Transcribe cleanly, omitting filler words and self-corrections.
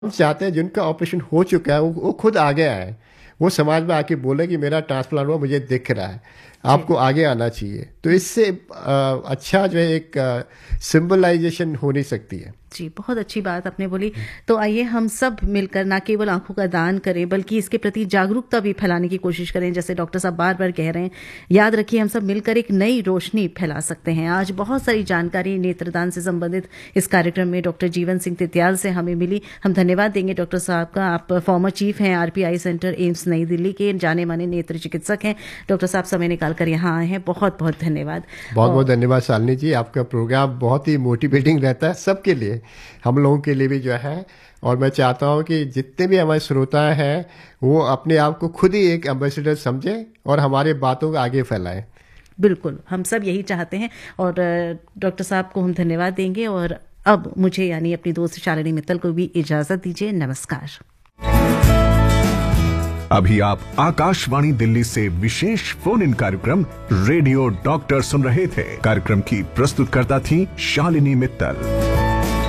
हम चाहते हैं जिनका ऑपरेशन हो चुका है वो खुद आगे आए, वो समाज में आके बोले कि मेरा ट्रांसप्लांट हुआ, मुझे दिख रहा है, आपको आगे आना चाहिए। तो इससे अच्छा जो है एक सिंबलाइजेशन हो नहीं सकती है। जी, बहुत अच्छी बात आपने बोली। तो आइए हम सब मिलकर ना केवल आंखों का दान करें बल्कि इसके प्रति जागरूकता भी फैलाने की कोशिश करें, जैसे डॉक्टर साहब बार बार कह रहे हैं। याद रखिए, हम सब मिलकर एक नई रोशनी फैला सकते हैं। आज बहुत सारी जानकारी नेत्रदान से संबंधित इस कार्यक्रम में डॉक्टर जीवन सिंह तित्याल से हमें मिली। हम धन्यवाद देंगे डॉक्टर साहब का। आप फॉर्मर चीफ हैं RPI सेंटर एम्स नई दिल्ली के, जाने माने नेत्र चिकित्सक हैं। डॉक्टर साहब समय निकाल कर यहाँ आए हैं, बहुत बहुत धन्यवाद। बहुत बहुत धन्यवाद शालिनी जी, आपका प्रोग्राम बहुत ही मोटिवेटिंग रहता है सबके लिए, हम लोगों के लिए भी जो है। और मैं चाहता हूं कि जितने भी हमारे श्रोता हैं वो अपने आप को खुद ही एक एम्बेसडर समझें और हमारे बातों को आगे फैलाएं। बिल्कुल, हम सब यही चाहते हैं। और डॉक्टर साहब को हम धन्यवाद देंगे। और अब मुझे यानी अपनी दोस्त शालिनी मित्तल को भी इजाजत दीजिए। नमस्कार। अभी आप आकाशवाणी दिल्ली से विशेष फोन इन कार्यक्रम रेडियो डॉक्टर सुन रहे थे। कार्यक्रम की प्रस्तुतकर्ता थी शालिनी मित्तल।